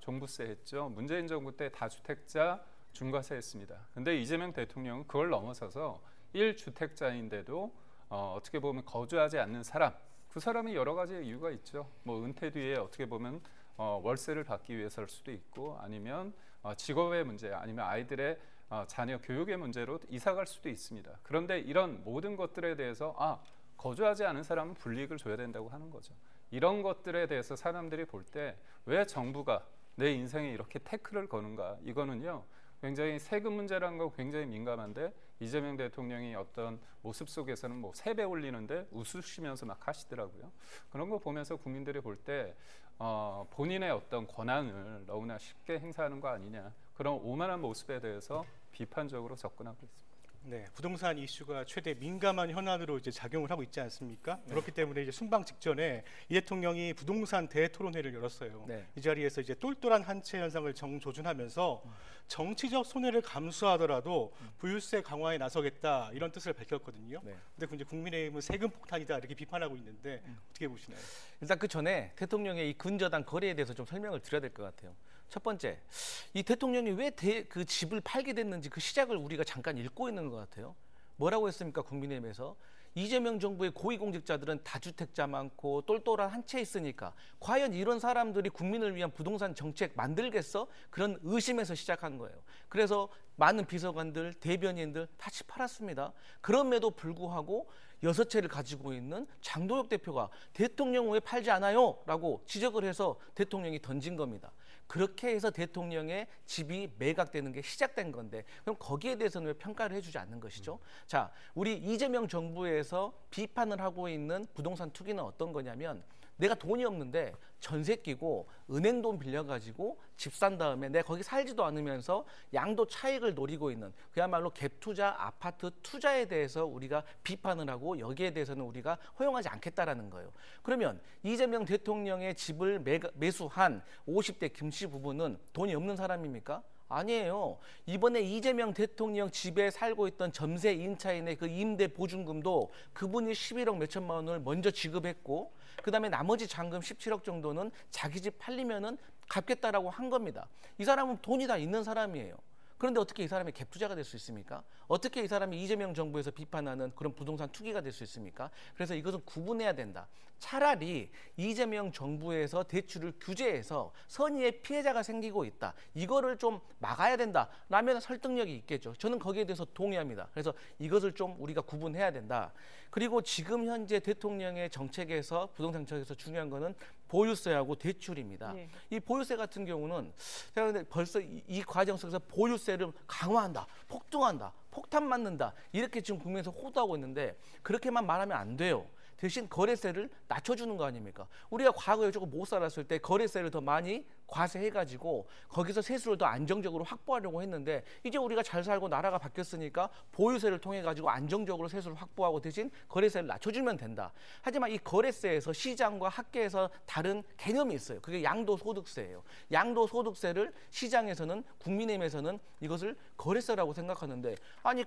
종부세 했죠. 문재인 정부 때 다주택자 중과세 했습니다. 근데 이재명 대통령은 그걸 넘어서서 1주택자인데도 어떻게 보면 거주하지 않는 사람, 그 사람이 여러 가지 이유가 있죠. 뭐 은퇴 뒤에 어떻게 보면 월세를 받기 위해서일 수도 있고, 아니면 직업의 문제, 아니면 아이들의 자녀 교육의 문제로 이사 갈 수도 있습니다. 그런데 이런 모든 것들에 대해서 거주하지 않은 사람은 불이익을 줘야 된다고 하는 거죠. 이런 것들에 대해서 사람들이 볼 때 왜 정부가 내 인생에 이렇게 태클을 거는가? 이거는요, 굉장히 세금 문제라는 거 굉장히 민감한데, 이재명 대통령이 어떤 모습 속에서는 뭐 세배 올리는데 웃으시면서 막 하시더라고요. 그런 거 보면서 국민들이 볼 때 본인의 어떤 권한을 너무나 쉽게 행사하는 거 아니냐, 그런 오만한 모습에 대해서 비판적으로 접근하고 있습니다. 네, 부동산 이슈가 최대 민감한 현안으로 이제 작용을 하고 있지 않습니까? 네. 그렇기 때문에 이제 순방 직전에 이 대통령이 부동산 대토론회를 열었어요. 네. 이 자리에서 이제 똘똘한 한채 현상을 정조준하면서 정치적 손해를 감수하더라도 부유세 강화에 나서겠다, 이런 뜻을 밝혔거든요. 네. 근데 이제 국민의힘은 세금 폭탄이다 이렇게 비판하고 있는데 어떻게 보시나요? 일단 그 전에 대통령의 이 근저당 거래에 대해서 좀 설명을 드려야 될 것 같아요. 첫 번째, 이 대통령이 왜 그 집을 팔게 됐는지 그 시작을 우리가 잠깐 읽고 있는 것 같아요. 뭐라고 했습니까? 국민의힘에서 이재명 정부의 고위공직자들은 다주택자 많고 똘똘한 한 채 있으니까 과연 이런 사람들이 국민을 위한 부동산 정책 만들겠어? 그런 의심에서 시작한 거예요. 그래서 많은 비서관들, 대변인들 다 집 팔았습니다. 그럼에도 불구하고 6채를 가지고 있는 장동혁 대표가 대통령 왜 팔지 않아요? 라고 지적을 해서 대통령이 던진 겁니다. 그렇게 해서 대통령의 집이 매각되는 게 시작된 건데, 그럼 거기에 대해서는 왜 평가를 해주지 않는 것이죠? 자, 우리 이재명 정부에서 비판을 하고 있는 부동산 투기는 어떤 거냐면, 내가 돈이 없는데 전세 끼고 은행 돈 빌려가지고 집 산 다음에 내가 거기 살지도 않으면서 양도 차익을 노리고 있는, 그야말로 갭 투자, 아파트 투자에 대해서 우리가 비판을 하고 여기에 대해서는 우리가 허용하지 않겠다라는 거예요. 그러면 이재명 대통령의 집을 매수한 50대 김씨 부부는 돈이 없는 사람입니까? 아니에요. 이번에 이재명 대통령 집에 살고 있던 점세 임차인의 그 임대 보증금도 그분이 11억 몇천만 원을 먼저 지급했고, 그 다음에 나머지 잔금 17억 정도는 자기 집 팔리면은 갚겠다라고 한 겁니다. 이 사람은 돈이 다 있는 사람이에요. 그런데 어떻게 이 사람이 갭 투자가 될 수 있습니까? 어떻게 이 사람이 이재명 정부에서 비판하는 그런 부동산 투기가 될 수 있습니까? 그래서 이것은 구분해야 된다. 차라리 이재명 정부에서 대출을 규제해서 선의의 피해자가 생기고 있다, 이거를 좀 막아야 된다라면 설득력이 있겠죠. 저는 거기에 대해서 동의합니다. 그래서 이것을 좀 우리가 구분해야 된다. 그리고 지금 현재 대통령의 정책에서, 부동산 정책에서 중요한 거는 보유세하고 대출입니다. 네. 이 보유세 같은 경우는 제가 벌써 이 과정 속에서 보유세를 강화한다, 폭등한다, 폭탄 맞는다, 이렇게 지금 국민에서 호도하고 있는데, 그렇게만 말하면 안 돼요. 대신 거래세를 낮춰주는 거 아닙니까? 우리가 과거에 조금 못 살았을 때 거래세를 더 많이 과세해가지고 거기서 세수를 더 안정적으로 확보하려고 했는데, 이제 우리가 잘 살고 나라가 바뀌었으니까 보유세를 통해 가지고 안정적으로 세수를 확보하고 대신 거래세를 낮춰주면 된다. 하지만 이 거래세에서 시장과 학계에서 다른 개념이 있어요. 그게 양도소득세예요. 양도소득세를 시장에서는, 국민의힘에서는 이것을 거래세라고 생각하는데, 아니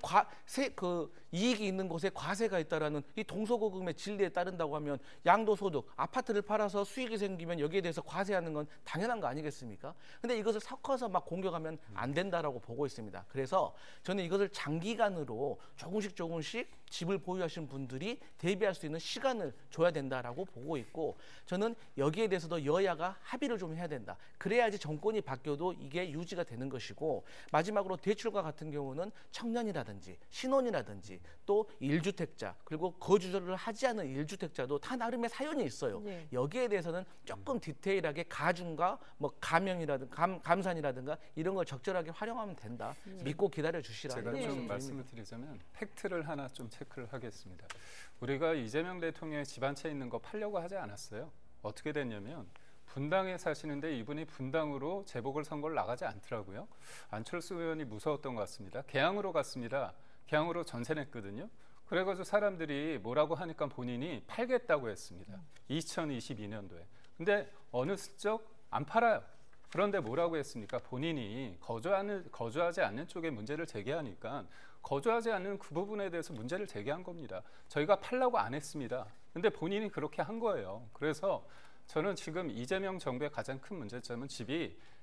이익이 있는 곳에 과세가 있다라는 이 동서고금의 진리에 따른다고 하면 양도소득, 아파트를 팔아서 수익이 생기면 여기에 대해서 과세하는 건 당연한 거 아니겠습니까? 근데 이것을 섞어서 막 공격하면 안 된다라고 보고 있습니다. 그래서 저는 이것을 장기간으로 조금씩 집을 보유하시는 분들이 대비할 수 있는 시간을 줘야 된다라고 보고 있고, 저는 여기에 대해서도 여야가 합의를 좀 해야 된다. 그래야지 정권이 바뀌어도 이게 유지가 되는 것이고, 마지막으로 대출과 같은 경우는 청년이라든지 신혼이라든지 또 1주택자, 그리고 거주를 하지 않은 1주택자도 다 나름의 사연이 있어요. 네. 여기에 대해서는 조금 디테일하게 가중과 뭐 감형이라든가 감산이라든가 이런 걸 적절하게 활용하면 된다. 믿고 기다려 주시라. 제가 좀 말씀을 드리자면 팩트를 하나 좀 체크를 하겠습니다. 우리가 이재명 대통령의 집 한 채 있는 거 팔려고 하지 않았어요. 어떻게 됐냐면 분당에 사시는데 이분이 분당으로 재보궐선거를 나가지 않더라고요. 안철수 의원이 무서웠던 것 같습니다. 개항으로 갔습니다. 개항으로 전세 냈거든요. 그래가지고 사람들이 뭐라고 하니까 본인이 팔겠다고 했습니다. 2022년도에. 근데 어느 슬쩍 안 팔아요. 그런데 뭐라고 했습니까? 본인이 거주하지 않는 쪽에 문제를 제기하니까 거주하지 않는 그 부분에 대해서 문제를 제기한 겁니다. 저희가 팔라고 안 했습니다. 근데 본인이 그렇게 한 거예요. 그래서 저는 지금 이재명 정부의 가장 큰 문제점은 집이